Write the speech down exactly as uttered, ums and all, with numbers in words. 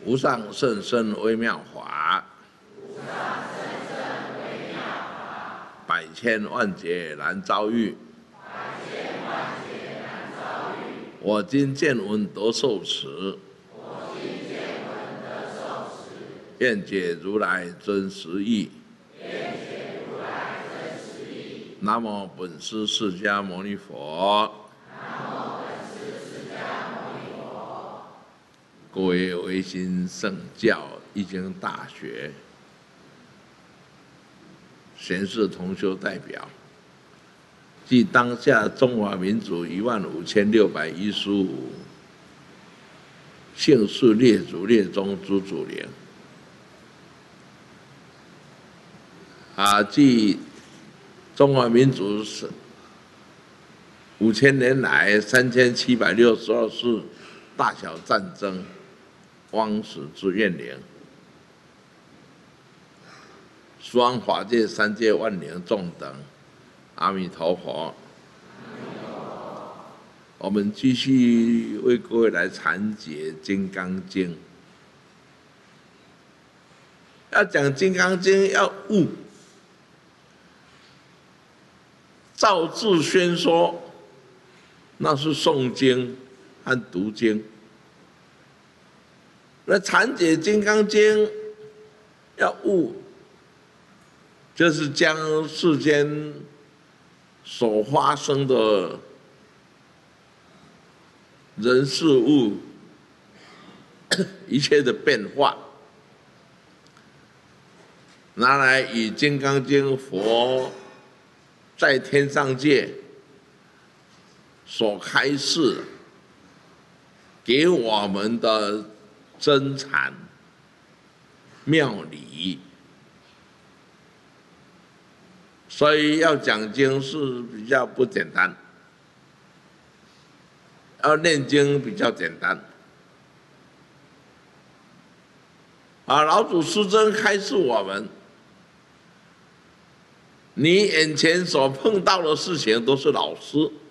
无上甚深微妙法，百千万劫难遭遇。我今见闻得受持，愿解如来真实义。南无本师释迦牟尼佛。各位维新圣教易经大学贤士同修代表，即当下中华民族一万五千六百一十五姓氏列祖列宗诸祖灵，啊，即中华民族是五千年来三千七百六十二次大小战争。枉死之怨灵，十方法界三界万灵众等，阿弥陀佛。我们继续为各位来阐解《金刚经》。要讲《金刚经》，要悟，照字宣说，那是诵经和读经。那阐解《金刚经》要悟，就是将世间所发生的人事物一切的变化，拿来以《金刚经》佛在天上界所开示给我们的真禅妙理，所以要讲经是比较不简单，要念经比较简单。啊，老祖师尊开示我们，你眼前所碰到的事情都是老师。